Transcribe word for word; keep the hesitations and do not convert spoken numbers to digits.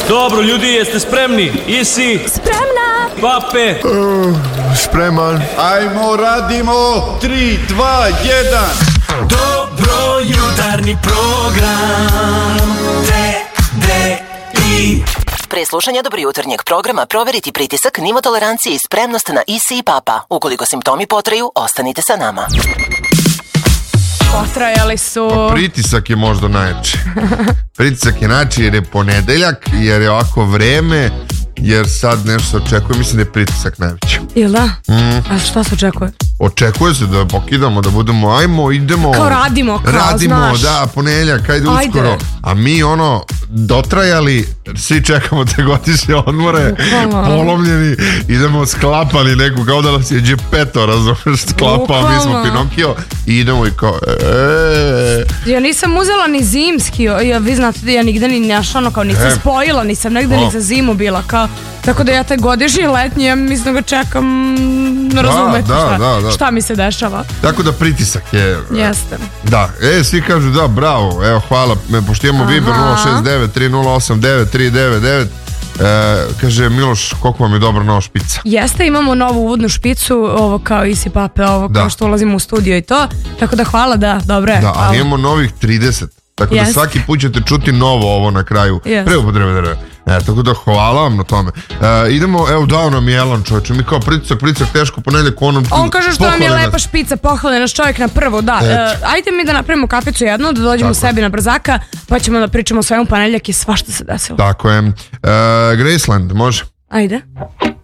Dobro, ljudi, jeste spremni? Isi? Spremna! Pape? Uh, spreman. Ajmo, radimo! Tri, dva, jedan. Dobro jutarnji program T D I. Pre slušanja Dobro jutarnjeg programa proveriti pritisak, nivo tolerancije i spremnost na I S I i Papa. Ukoliko simptomi potraju, ostanite sa nama. Potrajali su. Pa pritisak je možda najjači. Pritisak je najjači jer je ponedeljak, jer je ovako vreme, jer sad nešto se očekuje, mislim da je pritisak najveći. Jel da? Mm. A šta se očekuje? Očekuje se da pokidamo, da budemo, ajmo, idemo. Kao radimo, kao, radimo, znaš. da, ponedeljak, ajde uskoro. Ajde. A mi ono, dotrajali, svi čekamo te godišnje odmore, Bukvalno. polomljeni, idemo sklapani neku, kao da nas je Geppetto, razumeš, sklapao, mi smo Bukvalno. Pinokio i idemo i kao, eee. Ja nisam uzela ni zimski, ja, vi znate da ja nigde ni našla, ono kao nisam E. spojila, nisam negde O. ni za zimu bila, kao, tako da ja taj godišnji letnji, ja mislim da ga čekam, ne razumete da, šta, da, da. šta mi se dešava. Tako da pritisak je... Jeste. Da, e, svi kažu da, bravo, evo, hvala, pošto imamo Viber nula šest devet tri nula osam devet tri devet devet. E, kaže Miloš, koliko vam je dobra nova špica? Jeste, imamo novu uvodnu špicu, ovo kao I S I Pape, ovo Da. kao što ulazimo u studio i to, tako da hvala, da, dobro je. Da, hvala. ali imamo novih trideset. Tako da Jeste. svaki put ćete čuti novo ovo na kraju. Jeste. Preupotrebe. E, tako da hvala vam na tome. E, idemo, evo dao nam je Elan, čovječe. Mi kao pritisak, pritisak, teško, ponedjeljak onom... On kaže što vam je pohvale nas. lepa špica, pohvale naš čovjek na prvo, da. Eto. E, ajde mi da napravimo kaficu jednu, da dođemo Tako. sebi na brzaka, pa ćemo da pričamo o svemu, ponedjeljak i svašta se desilo. Tako je. E, Graceland, može? Ajde.